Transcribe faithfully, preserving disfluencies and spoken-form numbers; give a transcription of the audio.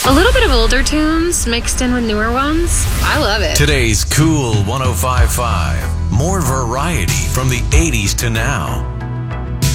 A little bit of older tunes mixed in with newer ones. I love it. Today's Cool one oh five point five. More variety from the eighties to now.